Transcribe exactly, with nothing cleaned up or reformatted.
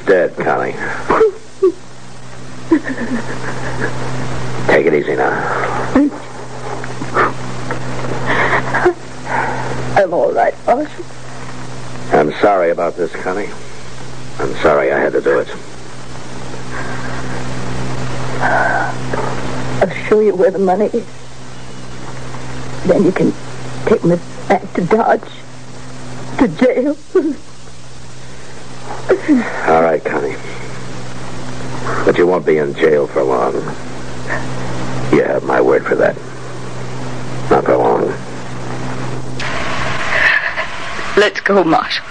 dead, Connie. Take it easy now. I'm all right, Marshal. I'm sorry about this, Connie. I'm sorry I had to do it. I'll show you where the money is. Then you can take me back to Dodge. To jail. All right, Connie. But you won't be in jail for long. You have my word for that. Not for long. Let's go, Marshal.